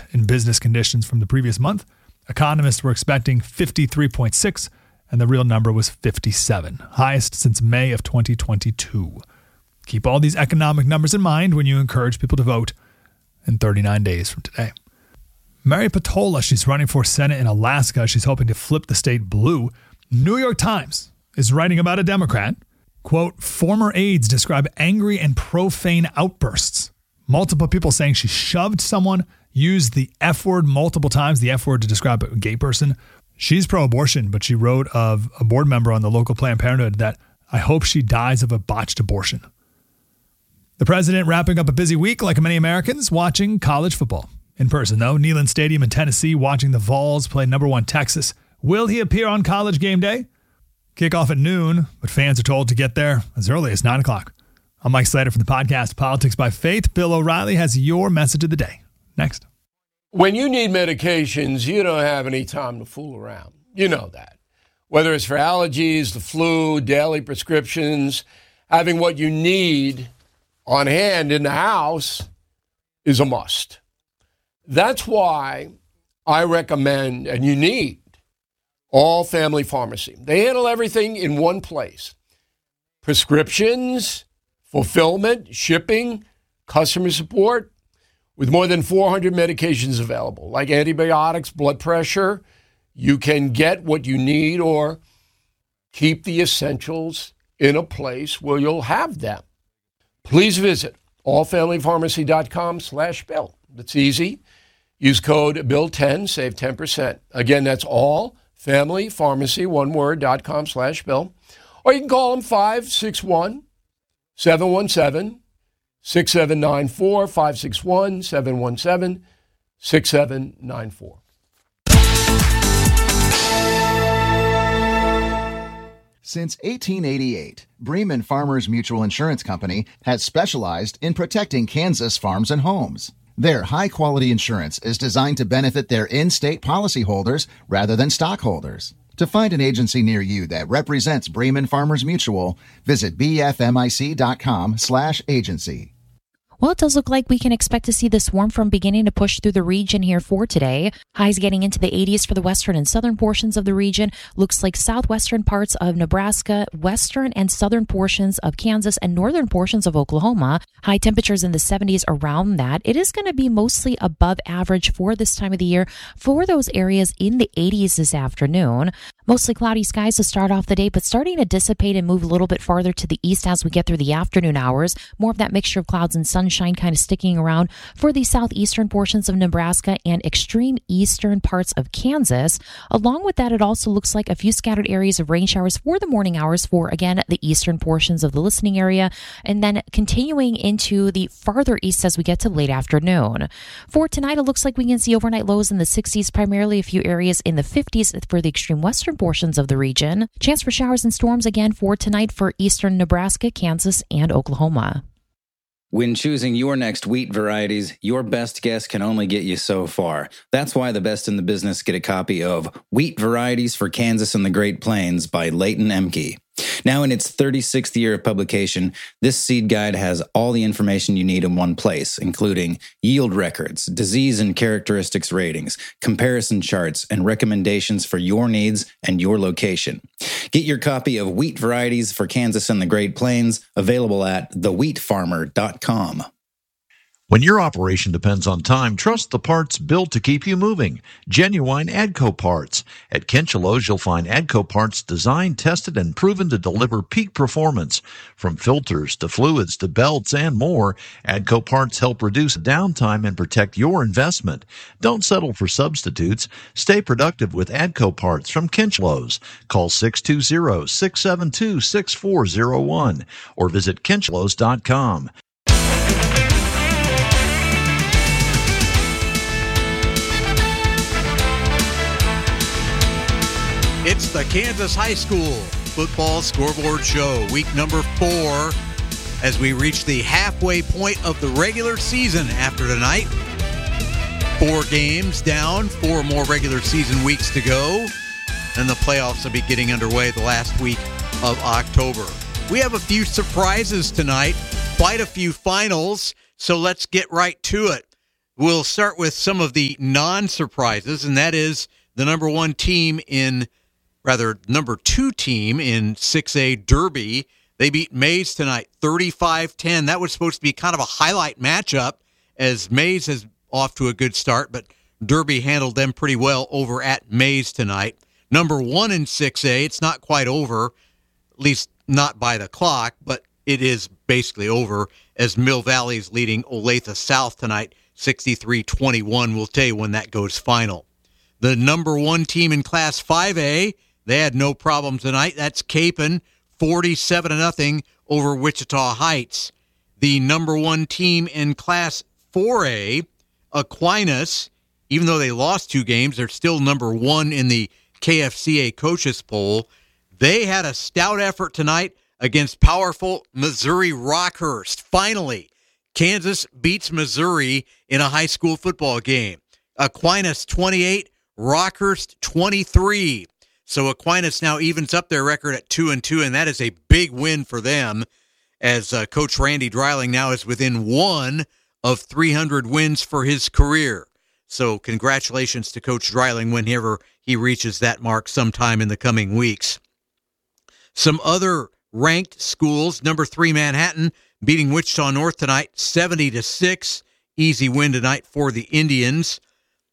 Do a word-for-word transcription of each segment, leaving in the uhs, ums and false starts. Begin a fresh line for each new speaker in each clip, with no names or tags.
in business conditions from the previous month. Economists were expecting fifty-three point six, and the real number was fifty-seven, highest since May of twenty twenty-two. Keep all these economic numbers in mind when you encourage people to vote in thirty-nine days from today. Mary Patola, she's running for Senate in Alaska. She's hoping to flip the state blue. New York Times is writing about a Democrat. Quote, former aides describe angry and profane outbursts. Multiple people saying she shoved someone, used the F word multiple times, the F word to describe a gay person. She's pro-abortion, but she wrote of a board member on the local Planned Parenthood that I hope she dies of a botched abortion. The president wrapping up a busy week like many Americans watching college football. In person, though, Neyland Stadium in Tennessee watching the Vols play number one Texas. Will he appear on College game day? Kickoff at noon, but fans are told to get there as early as nine o'clock. I'm Mike Slater from the podcast Politics by Faith. Bill O'Reilly has your message of the day. Next.
When you need medications, you don't have any time to fool around. You know that. Whether it's for allergies, the flu, daily prescriptions, having what you need on hand in the house is a must. That's why I recommend, and you need, All Family Pharmacy. They handle everything in one place. Prescriptions, fulfillment, shipping, customer support, with more than four hundred medications available, like antibiotics, blood pressure. You can get what you need or keep the essentials in a place where you'll have them. Please visit allfamilypharmacy.com slash bill. It's easy. Use code bill ten, save ten percent. Again, that's all. Family Pharmacy, one word, dot com slash bill. Or you can call them five six one, seven one seven, six seven nine four, five six one, seven one seven, six seven nine four.
Since eighteen eighty-eight, Bremen Farmers Mutual Insurance Company has specialized in protecting Kansas farms and homes. Their high-quality insurance is designed to benefit their in-state policyholders rather than stockholders. To find an agency near you that represents Bremen Farmers Mutual, visit bfmic.com slash agency.
Well, it does look like we can expect to see this warm front beginning to push through the region here for today. Highs getting into the eighties for the western and southern portions of the region. Looks like southwestern parts of Nebraska, western and southern portions of Kansas, and northern portions of Oklahoma. High temperatures in the seventies around that. It is going to be mostly above average for this time of the year for those areas in the eighties this afternoon. Mostly cloudy skies to start off the day, but starting to dissipate and move a little bit farther to the east as we get through the afternoon hours. More of that mixture of clouds and sunshine kind of sticking around for the southeastern portions of Nebraska and extreme eastern parts of Kansas. Along with that, it also looks like a few scattered areas of rain showers for the morning hours for, again, the eastern portions of the listening area, and then continuing into the farther east as we get to late afternoon. For tonight, it looks like we can see overnight lows in the sixties, primarily a few areas in the fifties for the extreme western portions of the region. Chance for showers and storms again for tonight for eastern Nebraska, Kansas, and Oklahoma.
When choosing your next wheat varieties, your best guess can only get you so far. That's why the best in the business get a copy of Wheat Varieties for Kansas and the Great Plains by Leighton Emke. Now in its thirty-sixth year of publication, this seed guide has all the information you need in one place, including yield records, disease and characteristics ratings, comparison charts, and recommendations for your needs and your location. Get your copy of Wheat Varieties for Kansas and the Great Plains, available at the wheat farmer dot com.
When your operation depends on time, trust the parts built to keep you moving. Genuine AGCO parts. At Kinchelo's, you'll find AGCO parts designed, tested, and proven to deliver peak performance. From filters to fluids to belts and more, AGCO parts help reduce downtime and protect your investment. Don't settle for substitutes. Stay productive with AGCO parts from Kinchelo's. Call six two zero, six seven two, six four zero one or visit kinchelos dot com.
It's the Kansas High School Football Scoreboard Show, week number four, as we reach the halfway point of the regular season after tonight. Four games down, four more regular season weeks to go, and the playoffs will be getting underway the last week of October. We have a few surprises tonight, quite a few finals, so let's get right to it. we'll start with some of the non-surprises, and that is the number one team in, rather, number two team in six A Derby. They beat Maize tonight, thirty-five ten. That was supposed to be kind of a highlight matchup, as Maize is off to a good start, but Derby handled them pretty well over at Maize tonight. Number one in six A, it's not quite over, at least not by the clock, but it is basically over, as Mill Valley is leading Olathe South tonight, sixty-three twenty-one. We'll tell you when that goes final. The number one team in Class five A, they had no problem tonight. That's Capon, forty-seven to nothing over Wichita Heights. The number one team in Class four A, Aquinas, even though they lost two games, they're still number one in the K F C A coaches poll. They had a stout effort tonight against powerful Missouri Rockhurst. Finally, Kansas beats Missouri in a high school football game. Aquinas twenty-eight, Rockhurst twenty-three. So Aquinas now evens up their record at two and two, and that is a big win for them, as uh, Coach Randy Dreiling now is within one of three hundred wins for his career. So congratulations to Coach Dreiling whenever he reaches that mark sometime in the coming weeks. Some other ranked schools, number three Manhattan beating Wichita North tonight, seventy to six. Easy win tonight for the Indians.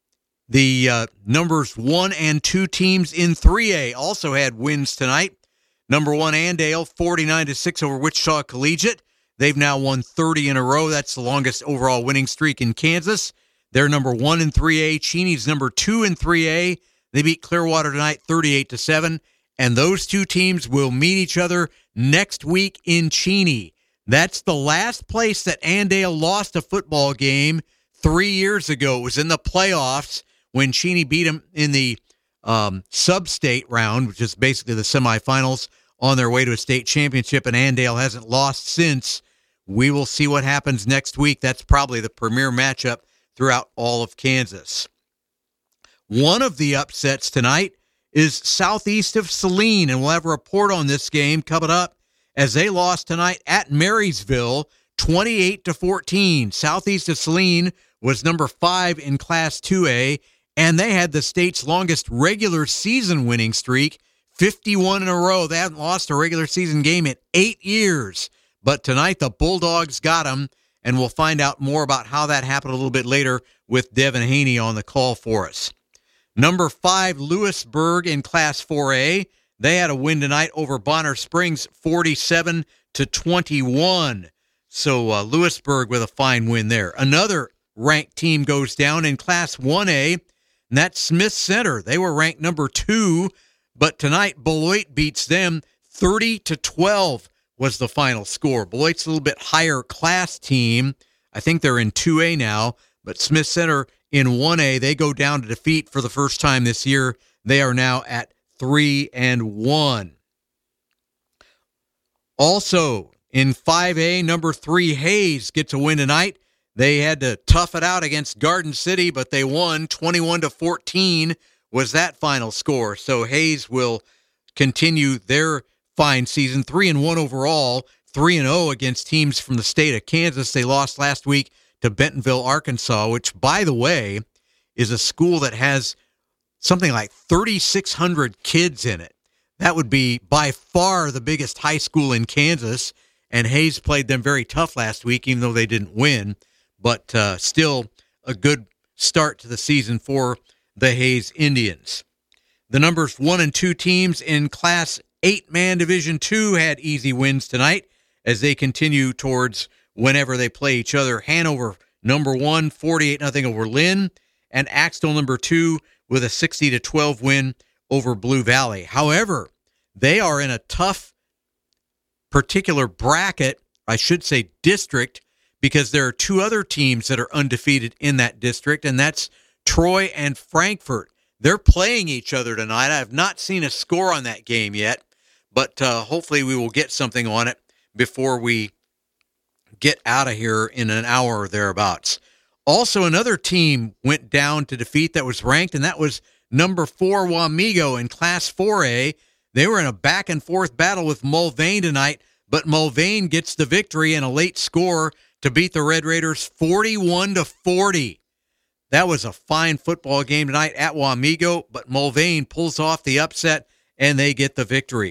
The uh, numbers one and two teams in three A also had wins tonight. Number one Andale, forty-nine to six over Wichita Collegiate. They've now won thirty in a row. That's the longest overall winning streak in Kansas. They're number one in three A. Cheney's number two in three A. They beat Clearwater tonight, thirty-eight to seven. And those two teams will meet each other next week in Cheney. That's the last place that Andale lost a football game three years ago. It was in the playoffs when Cheney beat them in the um, sub-state round, which is basically the semifinals, on their way to a state championship, and Andale hasn't lost since. We will see what happens next week. That's probably the premier matchup throughout all of Kansas. One of the upsets tonight is southeast of Saline, and we'll have a report on this game coming up, as they lost tonight at Marysville, twenty-eight to fourteen. Southeast of Saline was number five in Class two A, and they had the state's longest regular season winning streak, fifty-one in a row. They haven't lost a regular season game in eight years. But tonight the Bulldogs got them, and we'll find out more about how that happened a little bit later with Devin Haney on the call for us. Number five, Lewisburg in Class four A. They had a win tonight over Bonner Springs, forty-seven to twenty-one. So uh, Lewisburg with a fine win there. Another ranked team goes down in Class one A, and that's Smith Center. They were ranked number two, but tonight Beloit beats them thirty to twelve was the final score. Beloit's a little bit higher class team. I think they're in two A now, but Smith Center in one A, they go down to defeat for the first time this year. They are now at three and one. Also, in five A, number three Hayes gets a win tonight. They had to tough it out against Garden City, but they won twenty-one to fourteen was that final score. So Hayes will continue their fine season, three and one overall, three and oh against teams from the state of Kansas. They lost last week to Bentonville, Arkansas, which, by the way, is a school that has something like thirty-six hundred kids in it. That would be by far the biggest high school in Kansas, and Hayes played them very tough last week, even though they didn't win, but uh, still a good start to the season for the Hayes Indians. The numbers one and two teams in Class eight-man Division two had easy wins tonight as they continue towards whenever they play each other. Hanover, number one, forty-eight nothing over Lynn, and Axtell, number two, with a sixty to twelve win over Blue Valley. However, they are in a tough particular bracket, I should say district, because there are two other teams that are undefeated in that district, and that's Troy and Frankfort. They're playing each other tonight. I have not seen a score on that game yet, but uh, hopefully we will get something on it before we get out of here in an hour or thereabouts. Also, another team went down to defeat that was ranked, and that was number four Wamego in Class four A. They were in a back-and-forth battle with Mulvane tonight, but Mulvane gets the victory in a late score to beat the Red Raiders forty-one to forty. That was a fine football game tonight at Wamego, but Mulvane pulls off the upset, and they get the victory.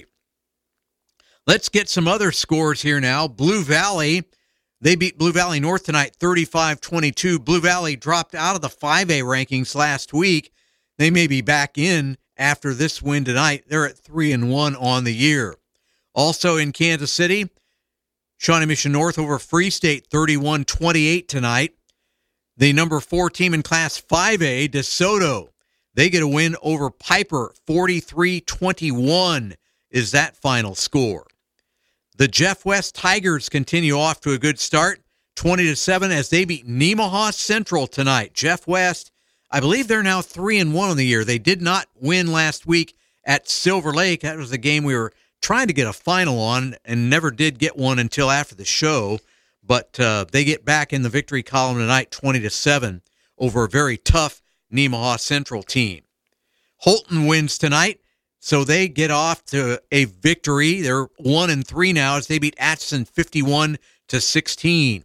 Let's get some other scores here now. Blue Valley, they beat Blue Valley North tonight, thirty-five twenty-two. Blue Valley dropped out of the five A rankings last week. They may be back in after this win tonight. They're at three and one on the year. Also in Kansas City, Shawnee Mission North over Free State, thirty-one twenty-eight tonight. The number four team in Class five A, DeSoto, they get a win over Piper, forty-three twenty-one is that final score. The Jeff West Tigers continue off to a good start, twenty to seven, as they beat Nemaha Central tonight. Jeff West, I believe they're now three and one on the year. They did not win last week at Silver Lake. That was a game we were trying to get a final on and never did get one until after the show. But uh, they get back in the victory column tonight, twenty to seven, over a very tough Nemaha Central team. Holton wins tonight, so they get off to a victory. They're one and three now as they beat Atchison fifty-one to sixteen.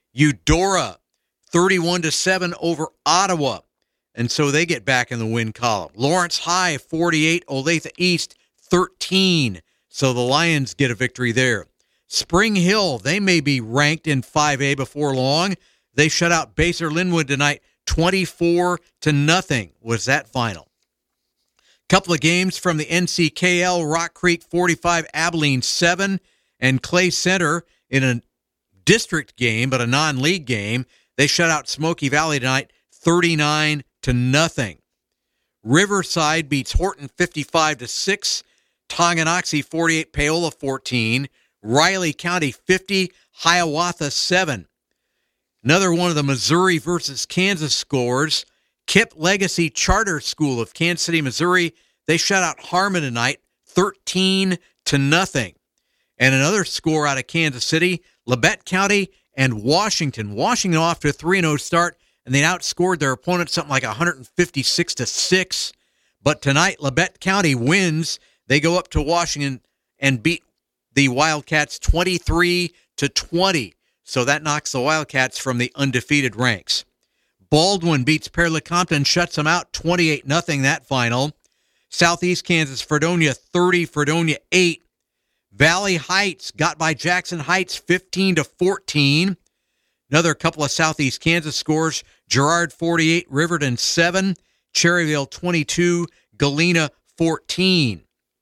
Eudora thirty-one to seven over Ottawa, and so they get back in the win column. Lawrence High forty-eight, Olathe East thirteen, so the Lions get a victory there. Spring Hill, they may be ranked in five A before long. They shut out Baser Linwood tonight, twenty-four to nothing was that final. Couple of games from the N C K L, Rock Creek forty-five, Abilene seven, and Clay Center in a district game, but a non-league game. They shut out Smoky Valley tonight, thirty-nine to nothing. Riverside beats Horton fifty-five to six, Tonganoxie forty-eight, Paola fourteen, Riley County fifty, Hiawatha seven. Another one of the Missouri versus Kansas scores. Kip Legacy Charter School of Kansas City, Missouri, they shut out Harmon tonight, thirteen to nothing. And another score out of Kansas City, Labette County and Washington. Washington off to a three and oh start, and they outscored their opponent something like one fifty-six to six. But tonight, Labette County wins. They go up to Washington and beat the Wildcats twenty-three to twenty. So that knocks the Wildcats from the undefeated ranks. Baldwin beats Pere Lecompton, shuts them out twenty-eight nothing that final. Southeast Kansas, Fredonia thirty, Fredonia eight. Valley Heights got by Jackson Heights fifteen to fourteen. Another couple of Southeast Kansas scores. Girard forty-eight, Riverton seven, Cherryville twenty-two, Galena fourteen.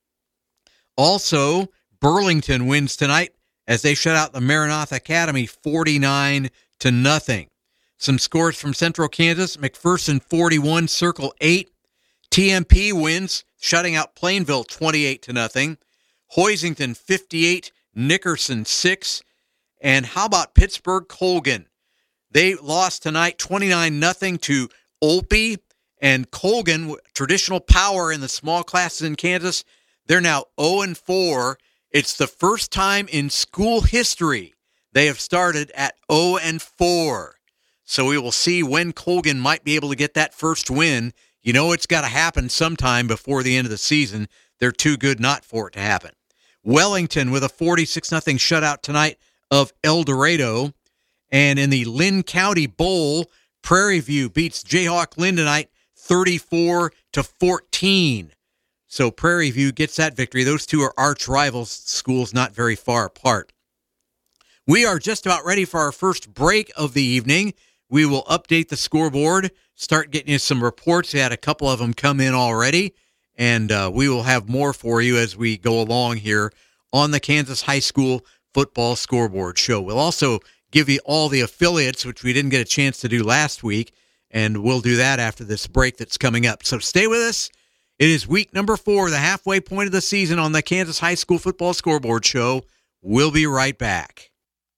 Also, Burlington wins tonight as they shut out the Maranatha Academy forty-nine to nothing. Some scores from Central Kansas, McPherson forty-one, Circle eight. T M P wins, shutting out Plainville twenty-eight to nothing. Hoisington fifty-eight, Nickerson six. And how about Pittsburgh Colgan? They lost tonight twenty-nine nothing to Olpe. And Colgan, traditional power in the small classes in Kansas, they're now oh and four. It's the first time in school history they have started at oh and four. So we will see when Colgan might be able to get that first win. You know it's got to happen sometime before the end of the season. They're too good not for it to happen. Wellington with a forty-six nothing shutout tonight of El Dorado. And in the Lynn County Bowl, Prairie View beats Jayhawk Lynn tonight thirty-four to fourteen. So Prairie View gets that victory. Those two are arch rivals, schools not very far apart. We are just about ready for our first break of the evening. We will update the scoreboard, start getting you some reports. We had a couple of them come in already, and uh, we will have more for you as we go along here on the Kansas High School Football Scoreboard Show. We'll also give you all the affiliates, which we didn't get a chance to do last week, and we'll do that after this break that's coming up. So stay with us. It is week number four, the halfway point of the season on the Kansas High School Football Scoreboard Show. We'll be right back.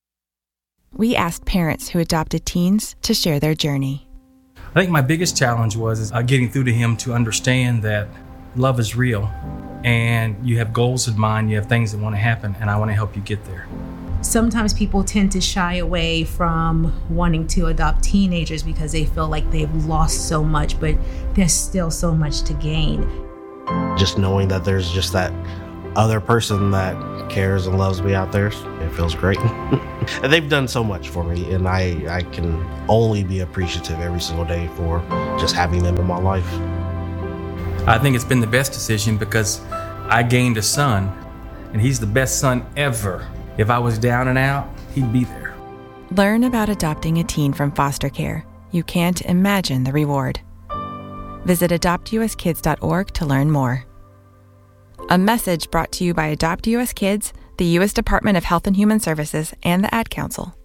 We asked parents who adopted teens to share their journey.
I think my biggest challenge was is, uh, getting through to him to understand that love is real and you have goals in mind, you have things that want to happen, and I want to help you get there.
Sometimes people tend to shy away from wanting to adopt teenagers because they feel like they've lost so much, but there's still so much to gain.
Just knowing that there's just that other person that cares and loves me out there, it feels great. And they've done so much for me, and I, I can only be appreciative every single day for just having them in my life.
I think it's been the best decision because I gained a son, and he's the best son ever. If I was down and out, he'd be there.
Learn about adopting a teen from foster care. You can't imagine the reward. Visit adopt u s kids dot org to learn more. A message brought to you by Adopt U S Kids, the U S Department of Health and Human Services, and the Ad Council.